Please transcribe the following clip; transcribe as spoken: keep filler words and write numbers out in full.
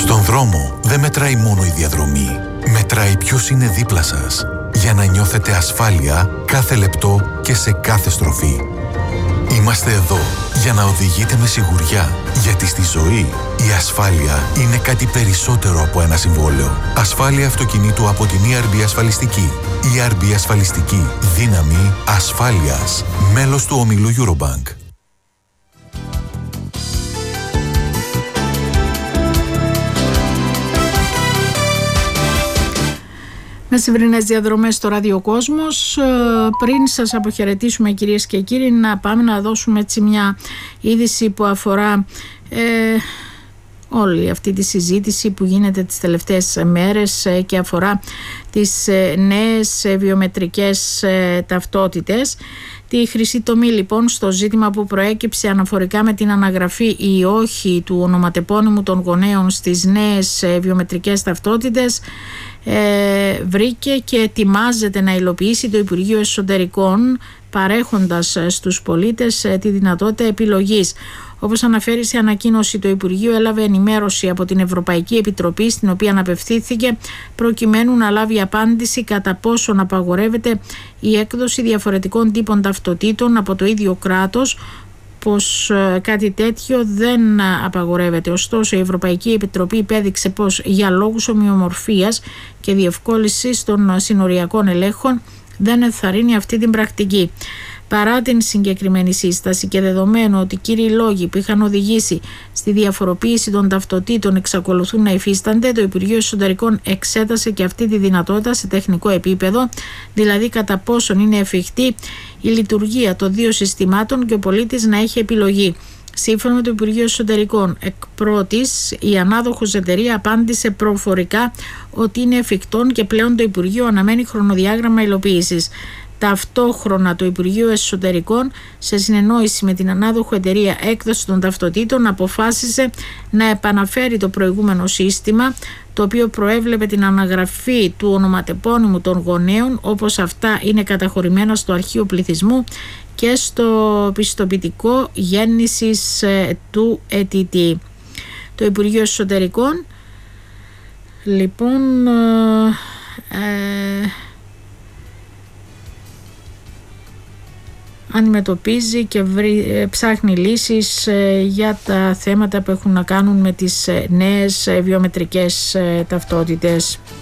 Στον δρόμο δεν μετράει μόνο η διαδρομή. Μετράει ποιος είναι δίπλα σας, για να νιώθετε ασφάλεια κάθε λεπτό και σε κάθε στροφή. Είμαστε εδώ για να οδηγείτε με σιγουριά, γιατί στη ζωή η ασφάλεια είναι κάτι περισσότερο από ένα συμβόλαιο. Ασφάλεια αυτοκινήτου από την ι αρ μπι Ασφαλιστική. ι αρ μπι Ασφαλιστική. Δύναμη ασφάλειας. Μέλος του ομίλου Eurobank. Μεσημβρινές διαδρομές στο Ραδιοκόσμος. Πριν σας αποχαιρετήσουμε, κυρίες και κύριοι, να πάμε να δώσουμε έτσι μια είδηση που αφορά ε, όλη αυτή τη συζήτηση που γίνεται τις τελευταίες μέρες ε, και αφορά τις ε, νέες ε, βιομετρικές ε, ταυτότητες. Τη χρυσή τομή λοιπόν στο ζήτημα που προέκυψε αναφορικά με την αναγραφή ή όχι του ονοματεπώνυμου των γονέων στις νέες ε, βιομετρικές ταυτότητες Ε, βρήκε και ετοιμάζεται να υλοποιήσει το Υπουργείο Εσωτερικών, παρέχοντας στους πολίτες τη δυνατότητα επιλογής. Όπως αναφέρει σε ανακοίνωση, το Υπουργείο έλαβε ενημέρωση από την Ευρωπαϊκή Επιτροπή, στην οποία αναπευθύνθηκε προκειμένου να λάβει απάντηση κατά πόσον απαγορεύεται η έκδοση διαφορετικών τύπων ταυτοτήτων από το ίδιο κράτος, πως κάτι τέτοιο δεν απαγορεύεται. Ωστόσο, η Ευρωπαϊκή Επιτροπή υπέδειξε πως για λόγους ομοιομορφίας και διευκόλυνσης των συνοριακών ελέγχων δεν ενθαρρύνει αυτή την πρακτική. Παρά την συγκεκριμένη σύσταση και δεδομένου ότι οι κύριοι λόγοι που είχαν οδηγήσει στη διαφοροποίηση των ταυτοτήτων εξακολουθούν να υφίστανται, το Υπουργείο Εσωτερικών εξέτασε και αυτή τη δυνατότητα σε τεχνικό επίπεδο, δηλαδή κατά πόσον είναι εφικτή η λειτουργία των δύο συστημάτων και ο πολίτης να έχει επιλογή. Σύμφωνα με το Υπουργείο Εσωτερικών, εκ πρώτης, η ανάδοχος εταιρεία απάντησε προφορικά ότι είναι εφικτόν και πλέον το Υπουργείο αναμένει χρονοδιάγραμμα υλοποίησης. Ταυτόχρονα το Υπουργείο Εσωτερικών, σε συνεννόηση με την ανάδοχο εταιρεία έκδοση των ταυτοτήτων, αποφάσισε να επαναφέρει το προηγούμενο σύστημα, το οποίο προέβλεπε την αναγραφή του ονοματεπώνυμου των γονέων όπως αυτά είναι καταχωρημένα στο αρχείο πληθυσμού και στο πιστοποιητικό γέννησης του αιτητή. Το Υπουργείο Εσωτερικών λοιπόν ε, αντιμετωπίζει και βρει, ψάχνει λύσεις για τα θέματα που έχουν να κάνουν με τις νέες βιομετρικές ταυτότητες.